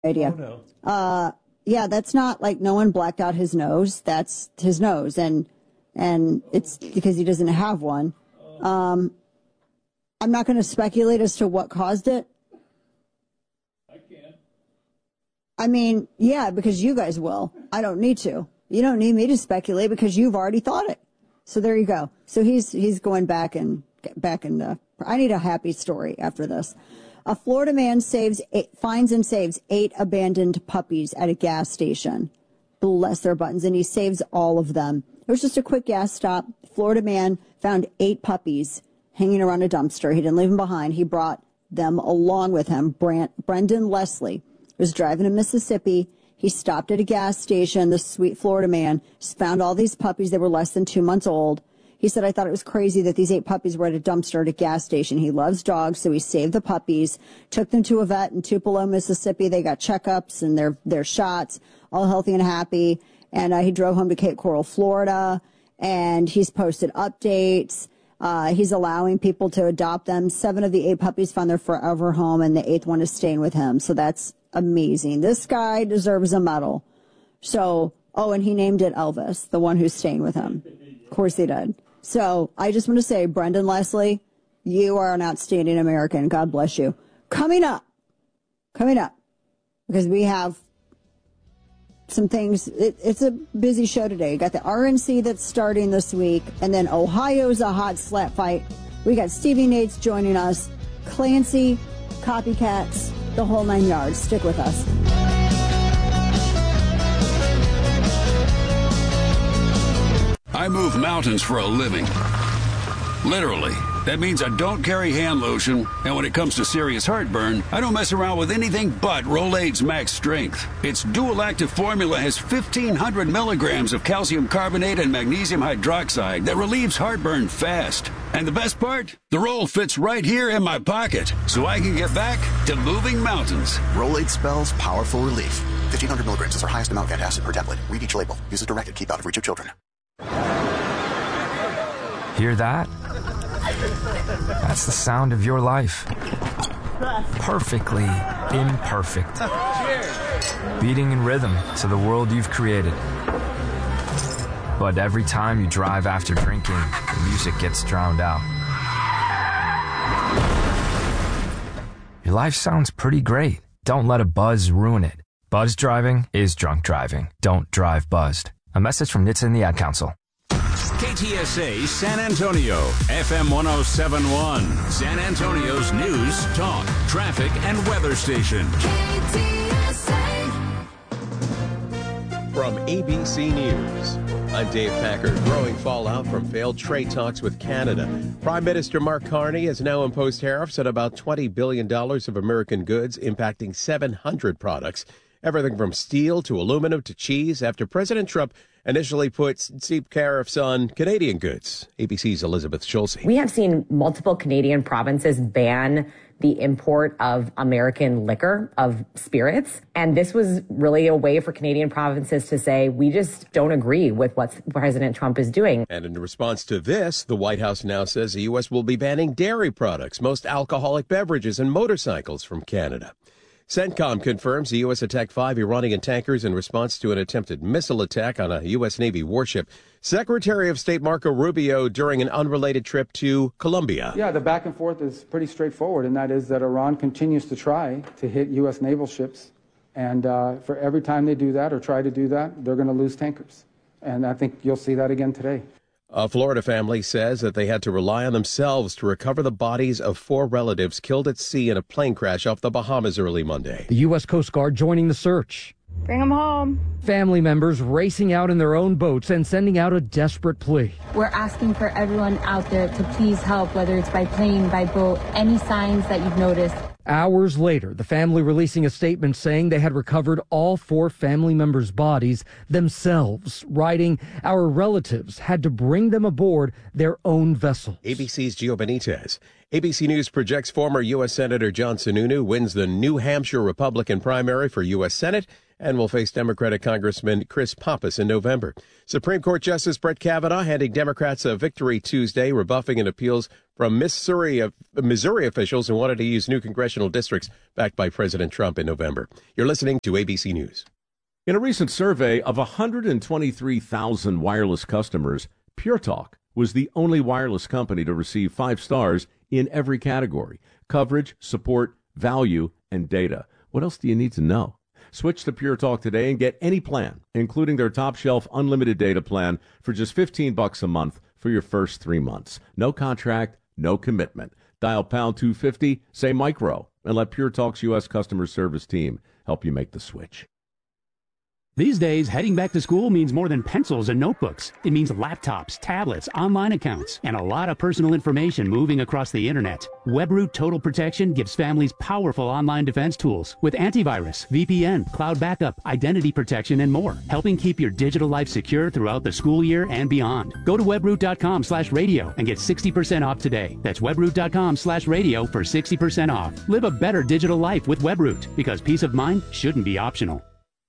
idea. Oh, no. Yeah, that's not like no one blacked out his nose. That's his nose. And it's because he doesn't have one. I'm not going to speculate as to what caused it. I can't. I mean, yeah, because you guys will. I don't need to. You don't need me to speculate because you've already thought it. So there you go. So he's going back in I need a happy story after this. A Florida man finds and saves 8 abandoned puppies at a gas station. Bless their buttons. And he saves all of them. It was just a quick gas stop. Florida man found 8 puppies hanging around a dumpster. He didn't leave them behind. He brought them along with him. Brendan Leslie was driving to Mississippi. He stopped at a gas station. The sweet Florida man found all these puppies. They were less than 2 months old. He said, I thought it was crazy that these 8 puppies were at a dumpster at a gas station. He loves dogs, so he saved the puppies, took them to a vet in Tupelo, Mississippi. They got checkups and their shots, all healthy and happy. And he drove home to Cape Coral, Florida, and he's posted updates. He's allowing people to adopt them. 7 of the 8 puppies found their forever home, and the 8th one is staying with him. So that's amazing. This guy deserves a medal. So, and he named it Elvis, the one who's staying with him. Of course he did. So I just want to say, Brendan Leslie, you are an outstanding American. God bless you. Coming up, because we have some things. It's a busy show today. You got the RNC that's starting this week, and then Ohio's a hot slap fight. We got Stevie Nates joining us, Clancy, copycats, the whole 9 yards. Stick with us. I move mountains for a living. Literally. That means I don't carry hand lotion, and when it comes to serious heartburn, I don't mess around with anything but Rolaids Max Strength. Its dual-active formula has 1,500 milligrams of calcium carbonate and magnesium hydroxide that relieves heartburn fast. And the best part? The roll fits right here in my pocket, so I can get back to moving mountains. Rolaids spells powerful relief. 1,500 milligrams is our highest amount of antacid per tablet. Read each label. Use as directed. Keep out of reach of children. Hear that? That's the sound of your life. Perfectly imperfect. Beating in rhythm to the world you've created. But every time you drive after drinking, the music gets drowned out. Your life sounds pretty great. Don't let a buzz ruin it. Buzz driving is drunk driving. Don't drive buzzed. A message from NHTSA and the Ad Council. KTSA San Antonio, FM 107.1, San Antonio's news, talk, traffic, and weather station. KTSA. From ABC News, I'm Dave Packard. Growing fallout from failed trade talks with Canada. Prime Minister Mark Carney has now imposed tariffs on about $20 billion of American goods, impacting 700 products. Everything from steel to aluminum to cheese, after President Trump initially put steep tariffs on Canadian goods. ABC's Elizabeth Schulze. We have seen multiple Canadian provinces ban the import of American liquor, of spirits. And this was really a way for Canadian provinces to say, we just don't agree with what President Trump is doing. And in response to this, the White House now says the U.S. will be banning dairy products, most alcoholic beverages, and motorcycles from Canada. CENTCOM confirms the U.S. attacked 5 Iranian tankers in response to an attempted missile attack on a U.S. Navy warship. Secretary of State Marco Rubio during an unrelated trip to Colombia. Yeah, the back and forth is pretty straightforward, and that is that Iran continues to try to hit U.S. naval ships. And for every time they do that or try to do that, they're going to lose tankers. And I think you'll see that again today. A Florida family says that they had to rely on themselves to recover the bodies of 4 relatives killed at sea in a plane crash off the Bahamas early Monday. The U.S. Coast Guard joining the search. Bring them home. Family members racing out in their own boats and sending out a desperate plea. We're asking for everyone out there to please help, whether it's by plane, by boat, any signs that you've noticed. Hours later, the family releasing a statement saying they had recovered all 4 family members' bodies themselves, writing, "Our relatives had to bring them aboard their own vessel." ABC's Gio Benitez. ABC News projects former U.S. Senator John Sununu wins the New Hampshire Republican primary for U.S. Senate and will face Democratic Congressman Chris Pappas in November. Supreme Court Justice Brett Kavanaugh handing Democrats a victory Tuesday, rebuffing an appeals from Missouri officials who wanted to use new congressional districts backed by President Trump in November. You're listening to ABC News. In a recent survey of 123,000 wireless customers, Pure Talk was the only wireless company to receive 5 stars in every category: coverage, support, value, and data. What else do you need to know? Switch to Pure Talk today and get any plan, including their top shelf unlimited data plan, for just $15 a month for your first 3 months. No contract, no commitment. Dial pound 250, say micro, and let Pure Talk's U.S. customer service team help you make the switch. These days, heading back to school means more than pencils and notebooks. It means laptops, tablets, online accounts, and a lot of personal information moving across the internet. WebRoot Total Protection gives families powerful online defense tools with antivirus, VPN, cloud backup, identity protection, and more, helping keep your digital life secure throughout the school year and beyond. Go to webroot.com/radio and get 60% off today. That's webroot.com/radio for 60% off. Live a better digital life with WebRoot, because peace of mind shouldn't be optional.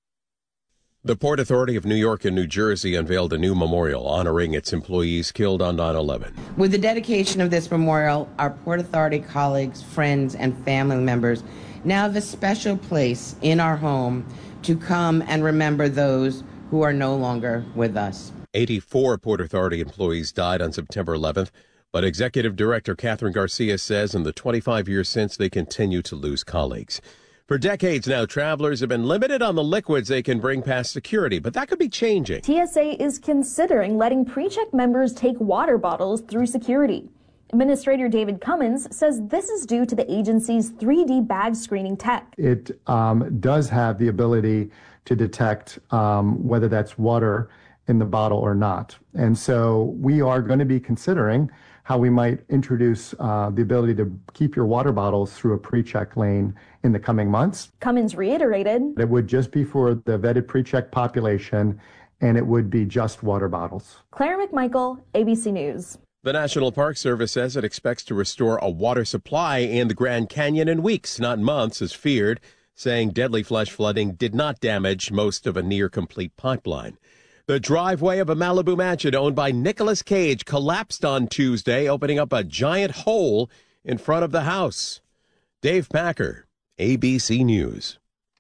The Port Authority of New York and New Jersey unveiled a new memorial honoring its employees killed on 9/11. With the dedication of this memorial, our Port Authority colleagues, friends, and family members now have a special place in our home to come and remember those who are no longer with us. 84 Port Authority employees died on September 11th, but Executive Director Catherine Garcia says in the 25 years since, they continue to lose colleagues. For decades now, travelers have been limited on the liquids they can bring past security, but that could be changing. TSA is considering letting PreCheck members take water bottles through security. Administrator David Cummins says this is due to the agency's 3D bag screening tech. It does have the ability to detect whether that's water in the bottle or not. And so we are going to be considering how we might introduce the ability to keep your water bottles through a PreCheck lane in the coming months. Cummins reiterated it would just be for the vetted PreCheck population, and it would be just water bottles. Claire McMichael, ABC News. The National Park Service says it expects to restore a water supply in the Grand Canyon in weeks, not months, as feared, saying deadly flash flooding did not damage most of a near-complete pipeline. The driveway of a Malibu mansion owned by Nicolas Cage collapsed on Tuesday, opening up a giant hole in front of the house. Dave Packer, ABC News.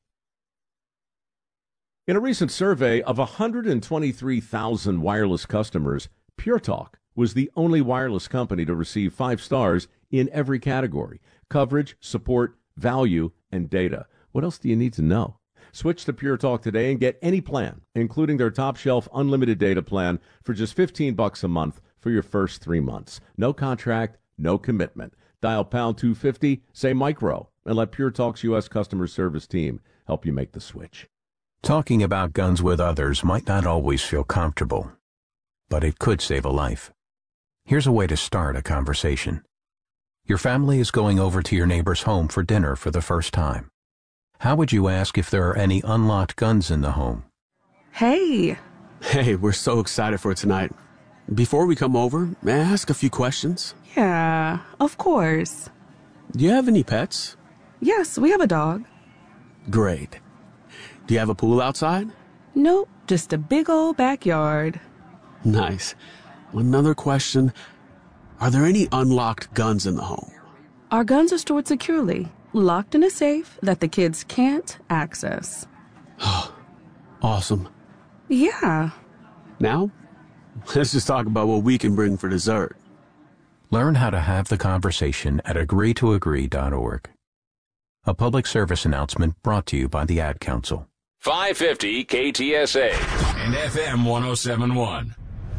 In a recent survey of 123,000 wireless customers, Pure Talk was the only wireless company to receive 5 stars in every category: coverage, support, value, and data. What else do you need to know? Switch to Pure Talk today and get any plan, including their top shelf unlimited data plan, for just $15 a month for your first 3 months. No contract, no commitment. Dial pound 250, say micro, and let Pure Talk's U.S. customer service team help you make the switch. Talking about guns with others might not always feel comfortable, but it could save a life. Here's a way to start a conversation. Your family is going over to your neighbor's home for dinner for the first time. How would you ask if there are any unlocked guns in the home? Hey, we're so excited for tonight. Before we come over, may I ask a few questions? Yeah, of course. Do you have any pets? Yes, we have a dog. Great. Do you have a pool outside? Nope, just a big old backyard. Nice. Another question. Are there any unlocked guns in the home? Our guns are stored securely, locked in a safe that the kids can't access. Awesome. Yeah. Now, let's just talk about what we can bring for dessert. Learn how to have the conversation at agreetoagree.org. A public service announcement brought to you by the Ad Council. 550 KTSA and FM 107.1.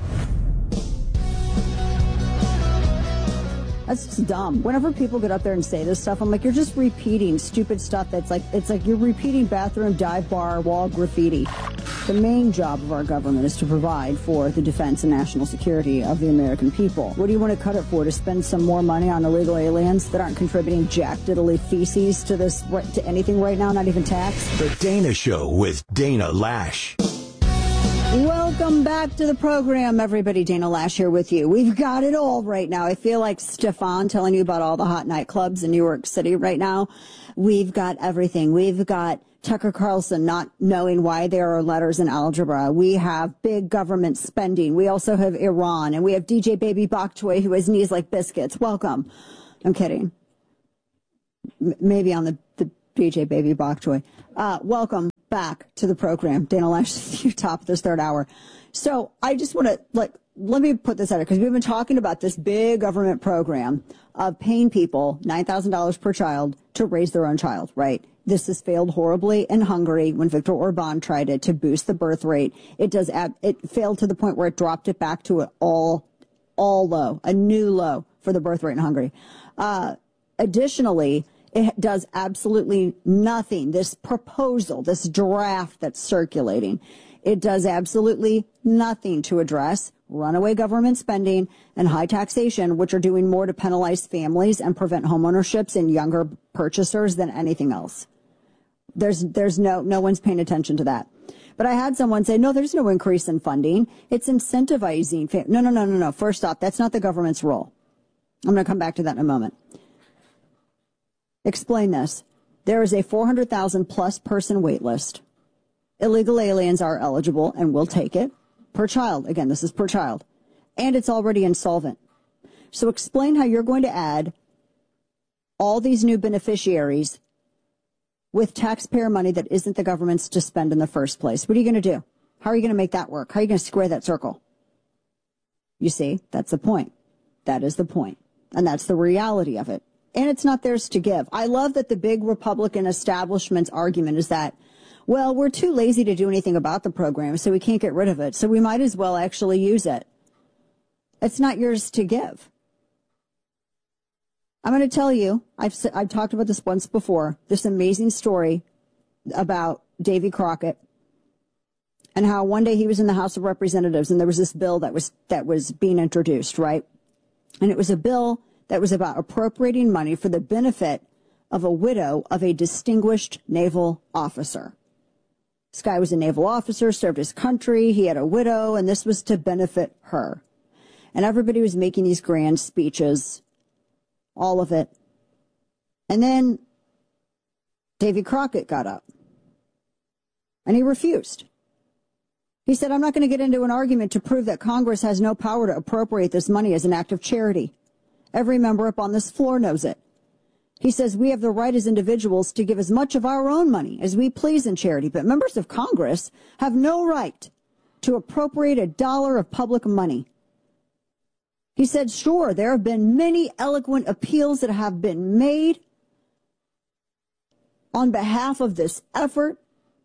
That's just dumb. Whenever people get up there and say this stuff, I'm like, you're just repeating stupid stuff that's like, it's like you're repeating bathroom, dive bar, wall graffiti. The main job of our government is to provide for the defense and national security of the American people. What do you want to cut it for? To spend some more money on illegal aliens that aren't contributing jack diddly feces to this, to anything right now, not even tax? The Dana Show with Dana Lash. Welcome back to the program, everybody. Dana Lash here with you. We've got it all right now. I feel like Stefan telling you about all the hot nightclubs in New York City right now. We've got everything. We've got Tucker Carlson not knowing why there are letters in algebra. We have big government spending. We also have Iran, and we have DJ Baby Bok Choy, who has knees like biscuits. Welcome. I'm kidding. Maybe on the DJ Baby Bok Choy. Welcome back to the program. Dana Loesch, you top this third hour. So I just want to, let me put this out there, because we've been talking about this big government program of paying people $9,000 per child to raise their own child, right? This has failed horribly in Hungary when Viktor Orban tried it to boost the birth rate. It failed to the point where it dropped it back to an all low, a new low for the birth rate in Hungary. Additionally, it does absolutely nothing. This proposal, this draft that's circulating, it does absolutely nothing to address runaway government spending and high taxation, which are doing more to penalize families and prevent homeownerships and younger purchasers than anything else. There's no one's paying attention to that. But I had someone say, no, there's no increase in funding. It's incentivizing. No. First off, that's not the government's role. I'm going to come back to that in a moment. Explain this. There is a 400,000 plus person wait list. Illegal aliens are eligible and will take it per child. Again, this is per child. And it's already insolvent. So explain how you're going to add all these new beneficiaries with taxpayer money that isn't the government's to spend in the first place. What are you going to do? How are you going to make that work? How are you going to square that circle? You see, that's the point. That is the point. And that's the reality of it. And it's not theirs to give. I love that the big Republican establishment's argument is that, well, we're too lazy to do anything about the program, so we can't get rid of it. So we might as well actually use it. It's not yours to give. I'm going to tell you, I've talked about this once before, this amazing story about Davy Crockett and how one day he was in the House of Representatives and there was this bill that was being introduced, right? And it was a bill that was about appropriating money for the benefit of a widow of a distinguished naval officer. This guy was a naval officer, served his country, he had a widow, and this was to benefit her. And everybody was making these grand speeches, all of it. And then Davy Crockett got up and he refused. He said, I'm not going to get into an argument to prove that Congress has no power to appropriate this money as an act of charity. Every member up on this floor knows it. He says we have the right as individuals to give as much of our own money as we please in charity, but members of Congress have no right to appropriate a dollar of public money. He said, sure, there have been many eloquent appeals that have been made on behalf of this effort,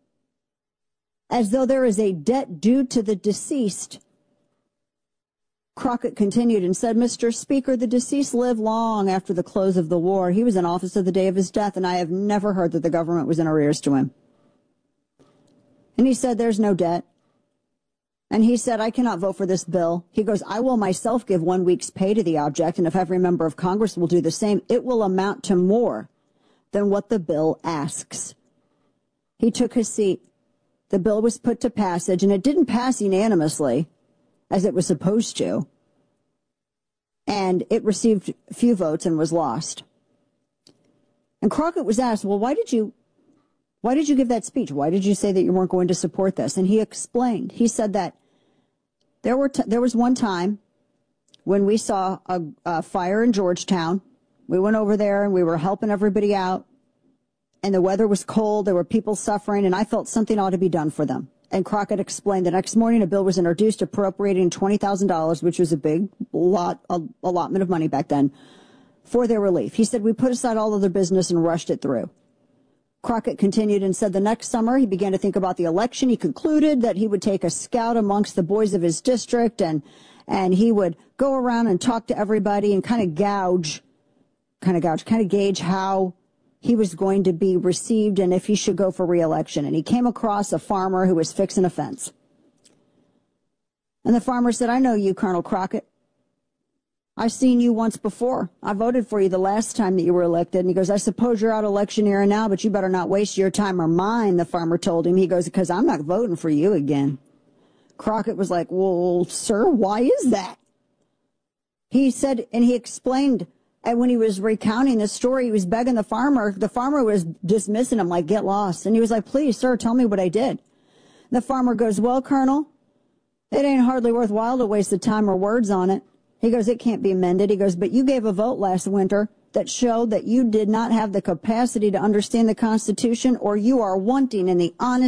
as though there is a debt due to the deceased. Crockett continued and said, Mr. Speaker, the deceased lived long after the close of the war. He was in office at the day of his death, and I have never heard that the government was in arrears to him. And he said, there's no debt. And he said, I cannot vote for this bill. He goes, I will myself give 1 week's pay to the object, and if every member of Congress will do the same, it will amount to more than what the bill asks. He took his seat. The bill was put to passage, and it didn't pass unanimously, as it was supposed to. And it received few votes and was lost. And Crockett was asked, well, why did you give that speech? Why did you say that you weren't going to support this? And he explained. He said that there was one time when we saw a fire in Georgetown. We went over there and we were helping everybody out. And the weather was cold. There were people suffering, and I felt something ought to be done for them. And Crockett explained the next morning a bill was introduced appropriating $20,000, which was a big allotment of money back then, for their relief. He said, we put aside all other business and rushed it through. Crockett continued and said the next summer he began to think about the election. He concluded that he would take a scout amongst the boys of his district and he would go around and talk to everybody and kind of gauge how he was going to be received and if he should go for re-election. And he came across a farmer who was fixing a fence. And the farmer said, I know you, Colonel Crockett. I've seen you once before. I voted for you the last time that you were elected. And he goes, I suppose you're out electioneering now, but you better not waste your time or mine, the farmer told him. He goes, because I'm not voting for you again. Crockett was like, well, sir, why is that? He said, and he explained And when he was recounting the story, he was begging the farmer. The farmer was dismissing him like, get lost. And he was like, please, sir, tell me what I did. The farmer goes, well, Colonel, it ain't hardly worthwhile to waste the time or words on it. He goes, it can't be amended. He goes, but you gave a vote last winter that showed that you did not have the capacity to understand the Constitution, or you are wanting in the honest